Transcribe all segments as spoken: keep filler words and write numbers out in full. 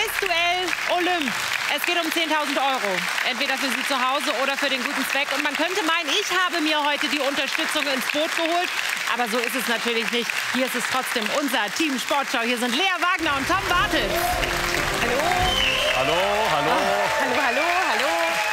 Quizduell Olymp. Es geht um zehntausend Euro. Entweder für Sie zu Hause oder für den guten Zweck. Und man könnte meinen, ich habe mir heute die Unterstützung ins Boot geholt. Aber so ist es natürlich nicht. Hier ist es trotzdem unser Team Sportschau. Hier sind Lea Wagner und Tom Bartels. Hallo. Hallo, hallo. Oh, hallo, hallo, hallo.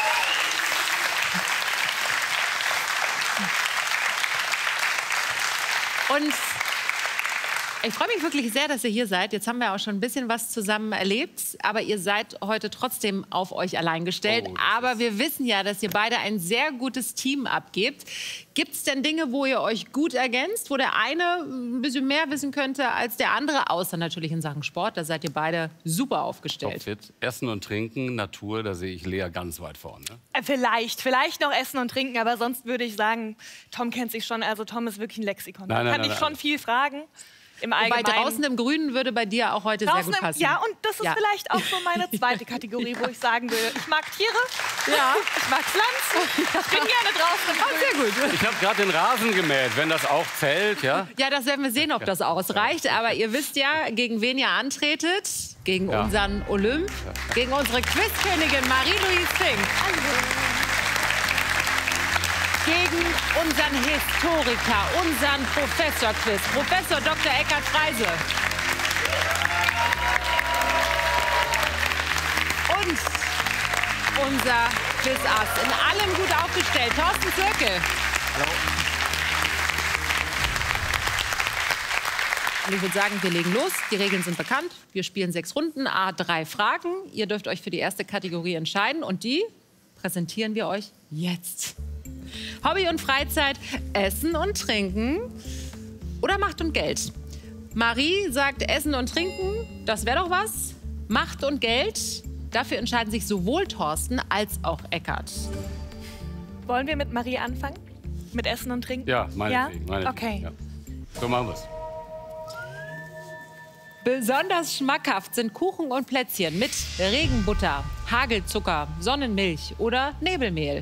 Und ich freue mich wirklich sehr, dass ihr hier seid. Jetzt haben wir auch schon ein bisschen was zusammen erlebt. Aber ihr seid heute trotzdem auf euch allein gestellt. Oh, aber wir wissen ja, dass ihr beide ein sehr gutes Team abgebt. Gibt es denn Dinge, wo ihr euch gut ergänzt? Wo der eine ein bisschen mehr wissen könnte als der andere? Außer natürlich in Sachen Sport. Da seid ihr beide super aufgestellt. Topfit. Essen und Trinken, Natur, da sehe ich Lea ganz weit vorne. Äh, Vielleicht, vielleicht noch Essen und Trinken. Aber sonst würde ich sagen, Tom kennt sich schon. Also Tom ist wirklich ein Lexikon. Nein, Da nein, kann nein, ich nein. schon viel fragen. Im Wobei Allgemeinen. draußen im Grünen würde bei dir auch heute Draußen sehr gut im- passen. Ja, und das ist Ja. vielleicht auch so meine zweite Kategorie, wo ich sagen würde, ich mag Tiere, Ja. ich mag Pflanzen, ich bin gerne draußen im Oh, Grün. sehr gut. Ich habe gerade den Rasen gemäht, wenn das auch zählt, ja? Ja, das werden wir sehen, ob das ausreicht. Aber ihr wisst ja, gegen wen ihr antretet. Gegen Ja. unseren Olymp. Gegen unsere Quizkönigin Marie-Louise Fink. Gegen unseren Historiker, unseren Professor-Quiz. Professor Doktor Eckhard Freise. Und unser Quizass. In allem gut aufgestellt. Thorsten Zirkel. Und ich würde sagen, wir legen los. Die Regeln sind bekannt. Wir spielen sechs Runden, a drei Fragen. Ihr dürft euch für die erste Kategorie entscheiden. Und die präsentieren wir euch jetzt. Hobby und Freizeit, Essen und Trinken oder Macht und Geld? Marie sagt Essen und Trinken, das wäre doch was. Macht und Geld, dafür entscheiden sich sowohl Thorsten als auch Eckhard. Wollen wir mit Marie anfangen? Mit Essen und Trinken? Ja, meinetwegen. Ja? meinetwegen, Okay. Ja. So machen wir es. Besonders schmackhaft sind Kuchen und Plätzchen mit Regenbutter, Hagelzucker, Sonnenmilch oder Nebelmehl.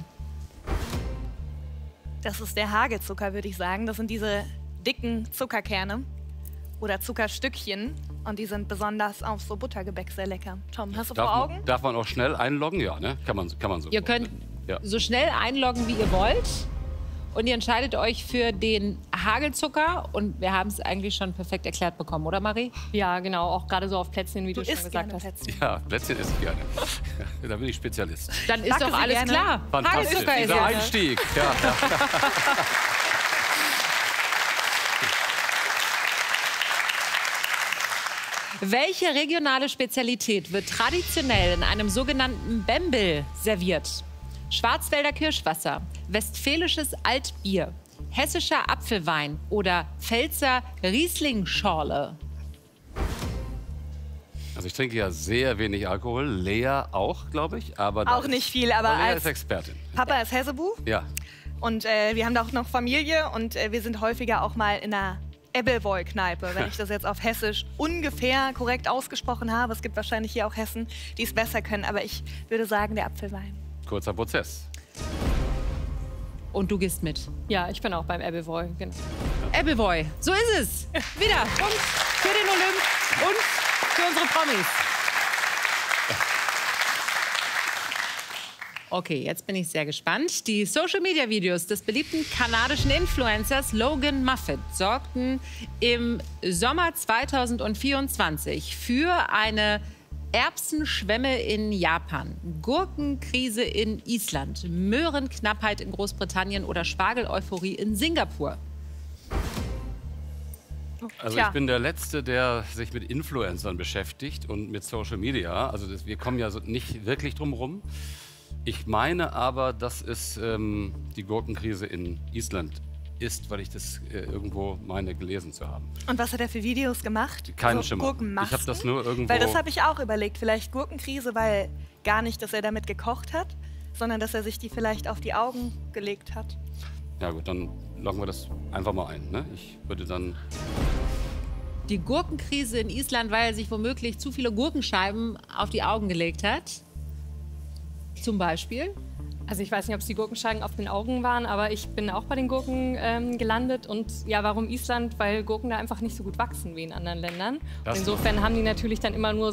Das ist der Hagelzucker, würde ich sagen. Das sind diese dicken Zuckerkerne oder Zuckerstückchen. Und die sind besonders auf so Buttergebäck sehr lecker. Tom, hast du Darf vor man, Augen? darf man auch schnell einloggen? Ja, ne? Kann man, kann man so. Ihr könnt Ja. so schnell einloggen, wie ihr wollt. Und ihr entscheidet euch für den Hagelzucker. Und wir haben es eigentlich schon perfekt erklärt bekommen, oder Marie? Ja, genau. Auch gerade so auf Plätzchen, wie du, Du schon isst gesagt gerne hast. Plätzchen. Ja, Plätzchen esse ich gerne. Da bin ich Spezialist. Dann ist Backe doch sie alles gerne. klar. Fantastisch. Hagelzucker ist Dieser es. Einstieg. Ja, ja. Welche regionale Spezialität wird traditionell in einem sogenannten Bembel serviert? Schwarzwälder Kirschwasser, westfälisches Altbier, hessischer Apfelwein oder Pfälzer Riesling-Schorle? Also ich trinke ja sehr wenig Alkohol. Lea auch, glaube ich. Aber da Auch ist- nicht viel, aber Lea als ist Expertin. Papa ist Hessebu. Ja. Und äh, wir haben da auch noch Familie und äh, wir sind häufiger auch mal in einer Ebbelwoll-Kneipe, wenn ich das jetzt auf Hessisch ungefähr korrekt ausgesprochen habe. Es gibt wahrscheinlich hier auch Hessen, die es besser können, aber ich würde sagen, der Apfelwein. Kurzer Prozess. Und du gehst mit. Ja, ich bin auch beim Ebbelwoll. Genau. Appleboy, so ist es. Wieder. Punkt für den Olymp und für unsere Promis. Okay, jetzt bin ich sehr gespannt. Die Social-Media-Videos des beliebten kanadischen Influencers Logan Muffet sorgten im Sommer zweitausendvierundzwanzig für eine Erbsenschwemme in Japan, Gurkenkrise in Island, Möhrenknappheit in Großbritannien oder Spargel-Euphorie in Singapur. Also Tja. ich bin der Letzte, der sich mit Influencern beschäftigt und mit Social Media. Also das, wir kommen ja so nicht wirklich drum rum. Ich meine aber, dass es ähm, die Gurkenkrise in Island ist, weil ich das äh, irgendwo meine gelesen zu haben. Und was hat er für Videos gemacht? Keinen so Schimmer. Gurkenmasken? Ich habe das nur irgendwo... Weil das habe ich auch überlegt. Vielleicht Gurkenkrise, weil gar nicht, dass er damit gekocht hat, sondern dass er sich die vielleicht auf die Augen gelegt hat. Ja gut, dann loggen wir das einfach mal ein. Ne? Ich würde dann... Die Gurkenkrise in Island, weil er sich womöglich zu viele Gurkenscheiben auf die Augen gelegt hat. Zum Beispiel. Also ich weiß nicht, ob es die Gurkenscheiben auf den Augen waren, aber ich bin auch bei den Gurken ähm, gelandet. Und ja, warum Island? Weil Gurken da einfach nicht so gut wachsen wie in anderen Ländern. Das Und insofern haben die natürlich dann immer nur